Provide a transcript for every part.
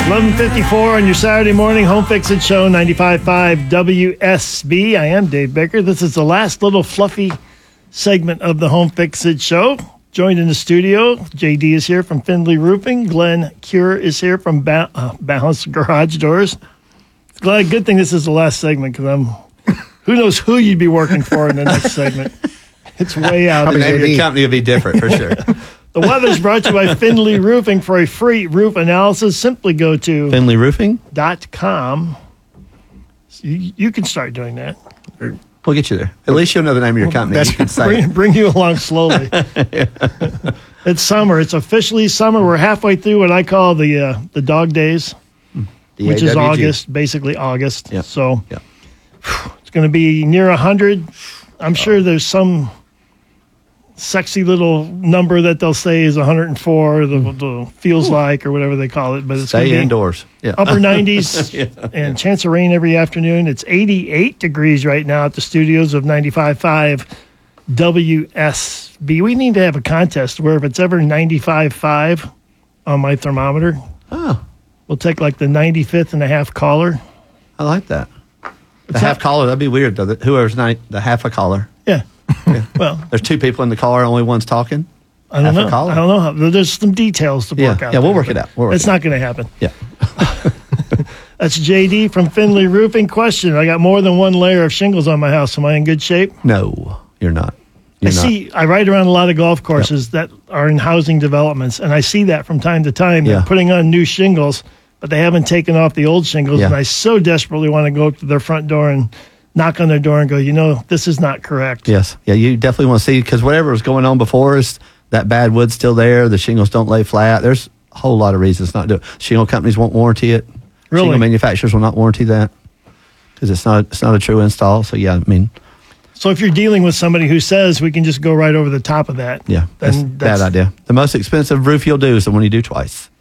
11:54 on your Saturday morning Home Fix It Show, 95.5 WSB. I am Dave Baker. This is the last little fluffy segment of the Home Fix It Show. Joined in the studio, JD is here from Findlay Roofing. Glenn Cure is here from Balance Garage Doors. Glenn, good thing this is the last segment because who knows who you'd be working for in the next segment. It's way out. The name of your company will be different for sure. The weather's brought to you by Findlay Roofing. For a free roof analysis, simply go to FindlayRoofing.com. You can start doing that. We'll get you there. At least you'll know the name of your company. You can say bring you along slowly. It's summer. It's officially summer. We're halfway through what I call the dog days, which is August, basically August. Yep. So it's going to be near 100. I'm sure there's some sexy little number that they'll say is 104, the feels like, or whatever they call it. But it's stay indoors. Yeah. Upper 90s and chance of rain every afternoon. It's 88 degrees right now at the studios of 95.5 WSB. We need to have a contest where if it's ever 95.5 on my thermometer, we'll take like the 95th and a half caller. I like that. The half caller, that'd be weird, though. Whoever's the half a caller. Yeah. Well, there's two people in the car, only one's talking. I don't know. There's some details to work out. Yeah, we'll work it out. It's not going to happen. Yeah. That's JD from Findlay Roofing. Question: I got more than one layer of shingles on my house. Am I in good shape? No, you're not. I ride around a lot of golf courses that are in housing developments, and I see that from time to time. They're putting on new shingles, but they haven't taken off the old shingles, and I so desperately want to go up to their front door and knock on their door and go, this is not correct. Yes. Yeah, you definitely want to see, because whatever was going on before is that bad wood's still there. The shingles don't lay flat. There's a whole lot of reasons not to do it. Shingle companies won't warranty it. Really? Shingle manufacturers will not warranty that because it's not a true install. So, So if you're dealing with somebody who says we can just go right over the top of that. Yeah, that's a bad idea. The most expensive roof you'll do is the one you do twice.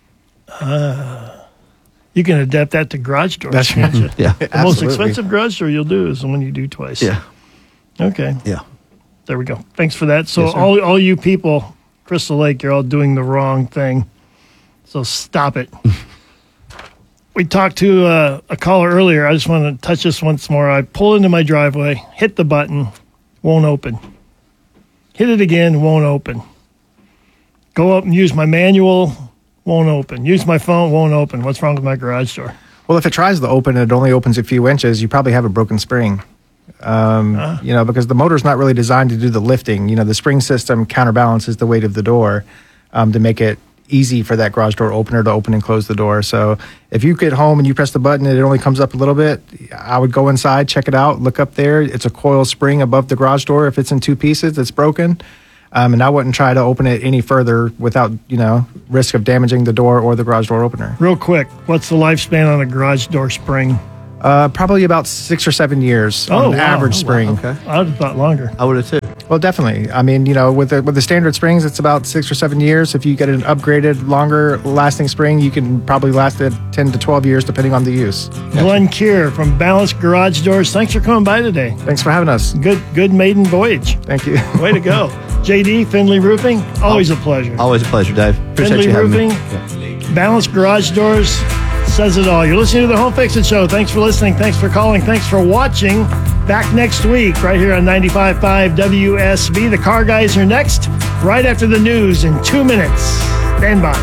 You can adapt that to garage doors, can't you? Yeah. The most expensive garage door you'll do is the one you do twice. Yeah. Okay. Yeah. There we go. Thanks for that. So yes, all you people, Crystal Lake, you're all doing the wrong thing. So stop it. We talked to a caller earlier. I just want to touch this once more. I pull into my driveway, hit the button, won't open. Hit it again, won't open. Go up and use my manual, won't open. Use my phone, won't open. What's wrong with my garage door? Well, if it tries to open and it only opens a few inches, you probably have a broken spring. Because the motor's not really designed to do the lifting. The spring system counterbalances the weight of the door to make it easy for that garage door opener to open and close the door. So if you get home and you press the button and it only comes up a little bit, I would go inside, check it out, look up there. It's a coil spring above the garage door. If it's in two pieces, it's broken. And I wouldn't try to open it any further without, risk of damaging the door or the garage door opener. Real quick, what's the lifespan on a garage door spring? Probably about 6 or 7 years on an average spring. Wow. Okay. I would have thought longer. I would have too. Well, definitely. I mean, with the standard springs, it's about 6 or 7 years. If you get an upgraded, longer lasting spring, you can probably last it 10 to 12 years, depending on the use. Glenn Cure from Balance Garage Doors. Thanks for coming by today. Thanks for having us. Good maiden voyage. Thank you. Way to go. JD, Findlay Roofing, always a pleasure. Always a pleasure, Dave. Appreciate Findlay you having Roofing, me. Balance Garage Doors, says it all. You're listening to the Home Fix It Show. Thanks for listening. Thanks for calling. Thanks for watching. Back next week, right here on 95.5 WSB. The Car Guys are next, right after the news in 2 minutes. Stand by.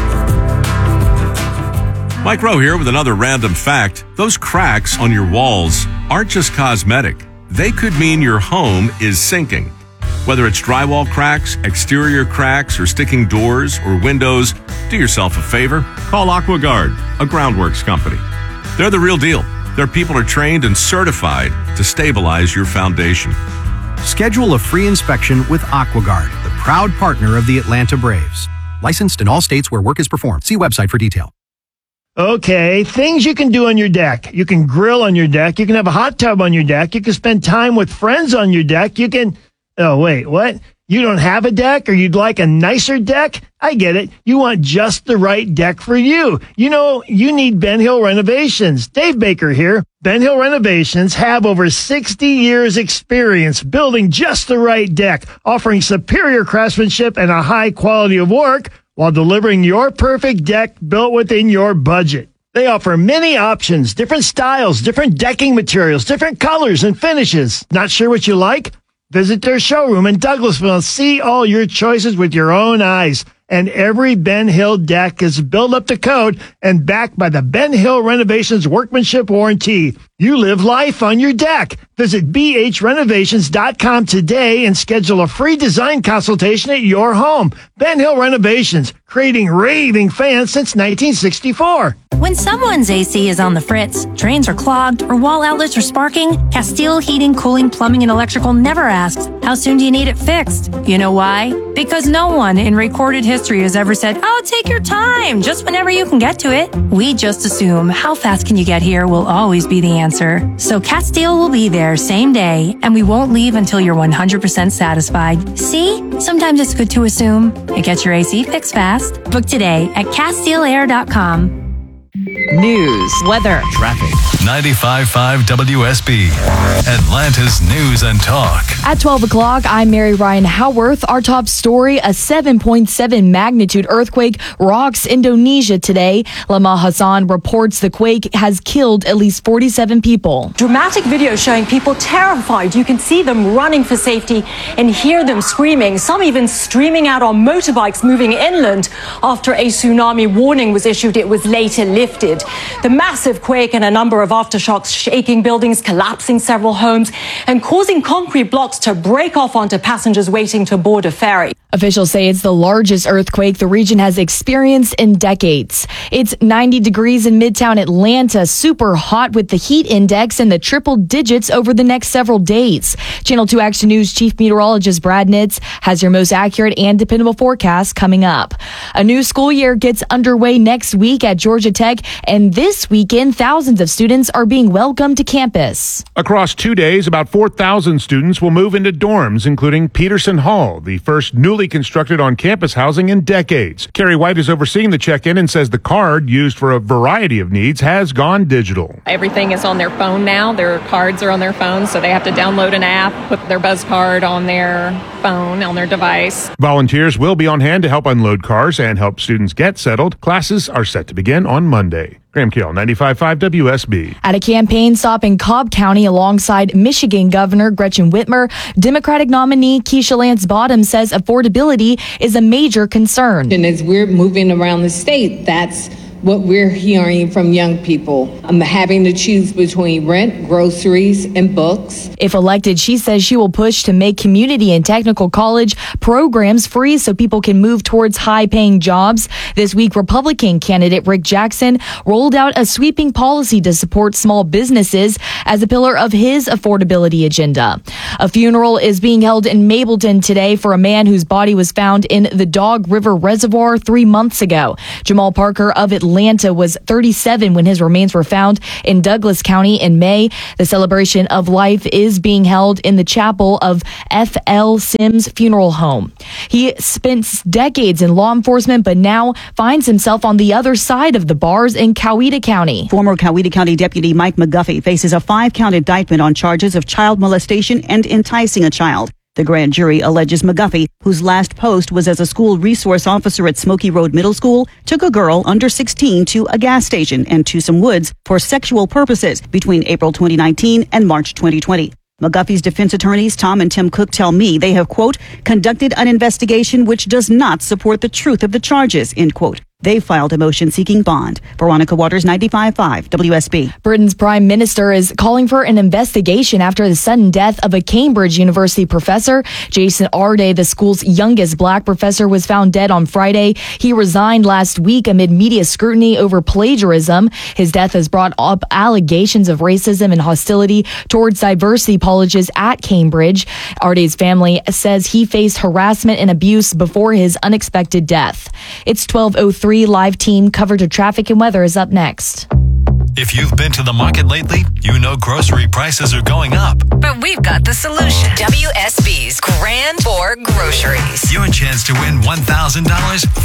Mike Rowe here with another random fact. Those cracks on your walls aren't just cosmetic. They could mean your home is sinking. Whether it's drywall cracks, exterior cracks, or sticking doors or windows, do yourself a favor. Call AquaGuard, a groundworks company. They're the real deal. Their people are trained and certified to stabilize your foundation. Schedule a free inspection with AquaGuard, the proud partner of the Atlanta Braves. Licensed in all states where work is performed. See website for detail. Okay, things you can do on your deck. You can grill on your deck. You can have a hot tub on your deck. You can spend time with friends on your deck. You can... Oh, wait, what? You don't have a deck or you'd like a nicer deck? I get it. You want just the right deck for you. You need Ben Hill Renovations. Dave Baker here. Ben Hill Renovations have over 60 years experience building just the right deck, offering superior craftsmanship and a high quality of work while delivering your perfect deck built within your budget. They offer many options, different styles, different decking materials, different colors and finishes. Not sure what you like? Visit their showroom in Douglasville and see all your choices with your own eyes. And every Ben Hill deck is built up to code and backed by the Ben Hill Renovations Workmanship Warranty. You live life on your deck. Visit bhrenovations.com today and schedule a free design consultation at your home. Ben Hill Renovations, creating raving fans since 1964. When someone's AC is on the fritz, drains are clogged, or wall outlets are sparking, Castile Heating, Cooling, Plumbing, and Electrical never asks, how soon do you need it fixed? You know why? Because no one in recorded history has ever said, oh, take your time, just whenever you can get to it. We just assume how fast can you get here will always be the answer. So Castile will be there same day, and we won't leave until you're 100% satisfied. See? Sometimes it's good to assume. It gets your AC fixed fast. Book today at CastileAir.com. News, weather, traffic. 95.5 WSB, Atlanta's News and Talk. At 12 o'clock, I'm Mary Ryan Howarth. Our top story, a 7.7 magnitude earthquake rocks Indonesia today. Lama Hassan reports the quake has killed at least 47 people. Dramatic video showing people terrified. You can see them running for safety and hear them screaming, some even streaming out on motorbikes moving inland after a tsunami warning was issued. It was later lifted. The massive quake and a number of aftershocks shaking buildings, collapsing several homes, and causing concrete blocks to break off onto passengers waiting to board a ferry. Officials say it's the largest earthquake the region has experienced in decades. It's 90 degrees in Midtown Atlanta, super hot with the heat index in the triple digits over the next several days. Channel 2 Action News Chief Meteorologist Brad Nitz has your most accurate and dependable forecast coming up. A new school year gets underway next week at Georgia Tech, and this weekend, thousands of students are being welcomed to campus. Across 2 days, about 4,000 students will move into dorms, including Peterson Hall, the first newly constructed on-campus housing in decades. Carrie White is overseeing the check-in and says the card, used for a variety of needs, has gone digital. Everything is on their phone now. Their cards are on their phone, so they have to download an app, put their Buzz card on their phone, on their device. Volunteers will be on hand to help unload cars and help students get settled. Classes are set to begin on Monday. Graham Keel, 95.5 WSB. At a campaign stop in Cobb County alongside Michigan Governor Gretchen Whitmer, Democratic nominee Keisha Lance Bottoms says affordability is a major concern. And as we're moving around the state, that's what we're hearing from young people. I'm having to choose between rent, groceries, and books. If elected, she says she will push to make community and technical college programs free so people can move towards high-paying jobs. This week, Republican candidate Rick Jackson rolled out a sweeping policy to support small businesses as a pillar of his affordability agenda. A funeral is being held in Mableton today for a man whose body was found in the Dog River Reservoir 3 months ago. Jamal Parker of Atlanta was 37 when his remains were found in Douglas County in May. The celebration of life is being held in the chapel of F.L. Sims Funeral Home. He spent decades in law enforcement, but now finds himself on the other side of the bars in Coweta County. Former Coweta County Deputy Mike McGuffey faces a 5-count indictment on charges of child molestation and enticing a child. The grand jury alleges McGuffey, whose last post was as a school resource officer at Smoky Road Middle School, took a girl under 16 to a gas station in Tucson Woods for sexual purposes between April 2019 and March 2020. McGuffey's defense attorneys, Tom and Tim Cook, tell me they have, quote, conducted an investigation which does not support the truth of the charges, end quote. They filed a motion seeking bond. Veronica Waters, 95.5 WSB. Britain's prime minister is calling for an investigation after the sudden death of a Cambridge University professor. Jason Arday, the school's youngest black professor, was found dead on Friday. He resigned last week amid media scrutiny over plagiarism. His death has brought up allegations of racism and hostility towards diversity colleges at Cambridge. Arday's family says he faced harassment and abuse before his unexpected death. It's 12:03. Live team coverage of traffic and weather is up next. If you've been to the market lately, you know grocery prices are going up. But we've got the solution. WSB's Grand for Groceries. Your chance to win $1,000